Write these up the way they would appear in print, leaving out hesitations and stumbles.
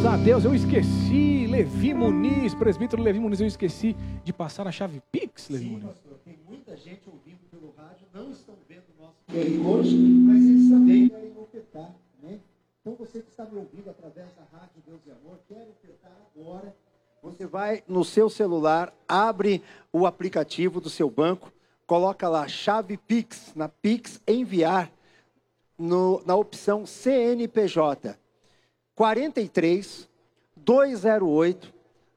a Deus, eu esqueci, Levi Muniz, presbítero Levi Muniz, eu esqueci de passar a chave Pix, Levi Muniz. Pastor, tem muita gente ouvindo pelo rádio, não estão vendo o nosso QR Code, mas eles também querem ofertar, né? Então você que está me ouvindo através da rádio Deus e Amor, quer ofertar agora, você vai no seu celular, abre o aplicativo do seu banco, coloca lá chave Pix, na Pix enviar, na opção CNPJ. 43 208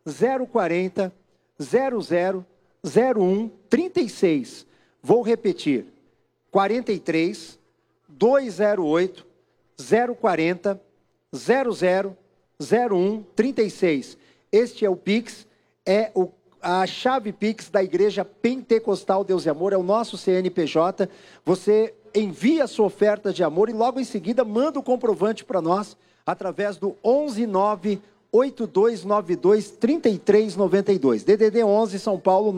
040 00 01 36. Vou repetir. 43 208 040 00 01 36. Este é o Pix, a chave Pix da Igreja Pentecostal Deus e Amor, é o nosso CNPJ. Você envia a sua oferta de amor e logo em seguida manda o comprovante para nós através do 119 8292 3392. DDD 11 São Paulo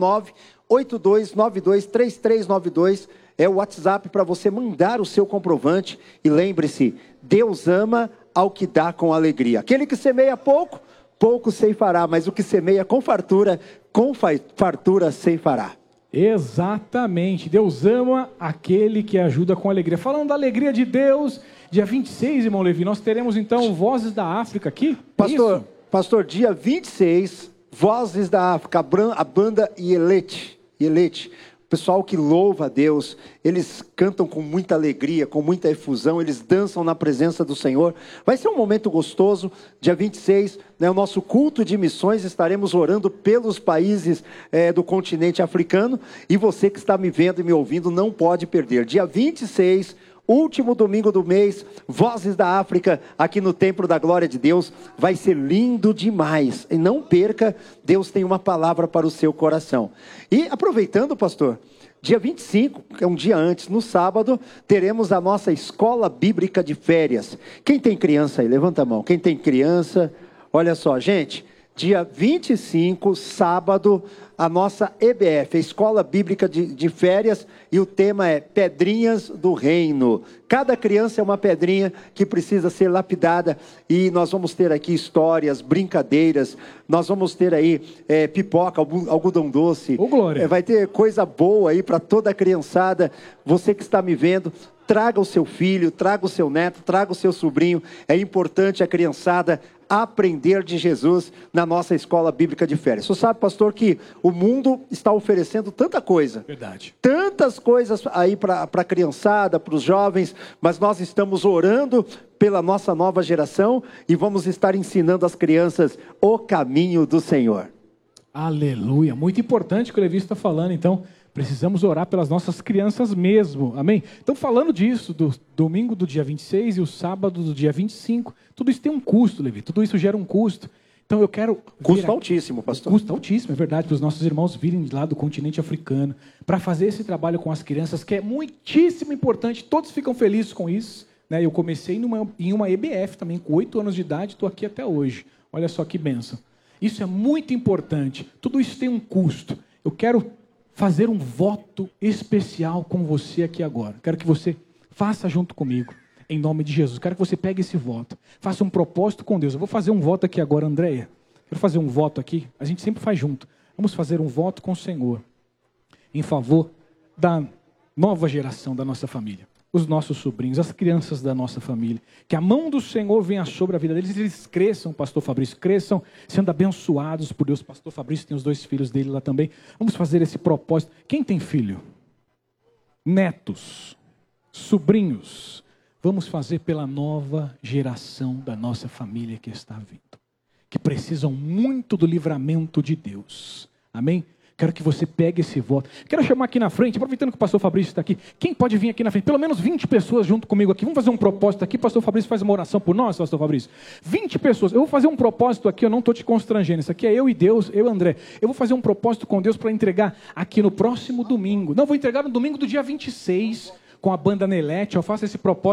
98292 3392 é o WhatsApp para você mandar o seu comprovante. E lembre-se, Deus ama ao que dá com alegria. Aquele que semeia pouco, pouco ceifará, mas o que semeia com fartura ceifará. Exatamente, Deus ama aquele que ajuda com alegria. Falando da alegria de Deus, dia 26, irmão Levi, nós teremos então Vozes da África aqui? Pastor, dia 26, Vozes da África, a banda Yelete. O pessoal que louva a Deus, eles cantam com muita alegria, com muita efusão, eles dançam na presença do Senhor. Vai ser um momento gostoso, dia 26, né, o nosso culto de missões, estaremos orando pelos países do continente africano, e você que está me vendo e me ouvindo não pode perder. Dia 26, último domingo do mês, Vozes da África, aqui no Templo da Glória de Deus, vai ser lindo demais, e não perca, Deus tem uma palavra para o seu coração. E aproveitando, pastor, dia 25, que é um dia antes, no sábado, teremos a nossa escola bíblica de férias. Quem tem criança aí? Levanta a mão. Quem tem criança? Olha só, gente, dia 25, sábado, a nossa EBF, a Escola Bíblica de Férias, e o tema é Pedrinhas do Reino. Cada criança é uma pedrinha que precisa ser lapidada, e nós vamos ter aqui histórias, brincadeiras, nós vamos ter aí pipoca, algodão doce. Ô, glória! Vai ter coisa boa aí para toda a criançada. Você que está me vendo, traga o seu filho, traga o seu neto, traga o seu sobrinho. É importante a criançada aprender de Jesus na nossa escola bíblica de férias. Você sabe, pastor, que o mundo está oferecendo tanta coisa. Verdade. Tantas coisas aí para a criançada, para os jovens, mas nós estamos orando pela nossa nova geração e vamos estar ensinando as crianças o caminho do Senhor. Aleluia. Muito importante o que o Levi está falando, então. Precisamos orar pelas nossas crianças mesmo, amém? Então, falando disso, do domingo do dia 26 e o sábado do dia 25, tudo isso tem um custo, Levi, tudo isso gera um custo. Então, eu quero... Custo altíssimo, pastor. Custo altíssimo, é verdade, para os nossos irmãos virem lá do continente africano, para fazer esse trabalho com as crianças, que é muitíssimo importante, todos ficam felizes com isso, né? Eu comecei em uma EBF também, com 8 anos de idade, estou aqui até hoje. Olha só que bênção. Isso é muito importante, tudo isso tem um custo. Eu quero fazer um voto especial com você aqui agora. Quero que você faça junto comigo, em nome de Jesus. Quero que você pegue esse voto, faça um propósito com Deus. Eu vou fazer um voto aqui agora, Andréia. Quero fazer um voto aqui, a gente sempre faz junto. Vamos fazer um voto com o Senhor, em favor da nova geração da nossa família. Os nossos sobrinhos, as crianças da nossa família. Que a mão do Senhor venha sobre a vida deles, eles cresçam, pastor Fabrício, cresçam sendo abençoados por Deus. Pastor Fabrício tem os 2 filhos dele lá também. Vamos fazer esse propósito. Quem tem filho? Netos, sobrinhos. Vamos fazer pela nova geração da nossa família que está vindo. Que precisam muito do livramento de Deus. Amém? Quero que você pegue esse voto. Quero chamar aqui na frente, aproveitando que o pastor Fabrício está aqui. Quem pode vir aqui na frente? Pelo menos 20 pessoas junto comigo aqui. Vamos fazer um propósito aqui. Pastor Fabrício faz uma oração por nós, pastor Fabrício. 20 pessoas. Eu vou fazer um propósito aqui, eu não estou te constrangendo. Isso aqui é eu e Deus, eu e André. Eu vou fazer um propósito com Deus para entregar aqui no próximo domingo. Não, vou entregar no domingo do dia 26, com a banda Nelete. Eu faço esse propósito.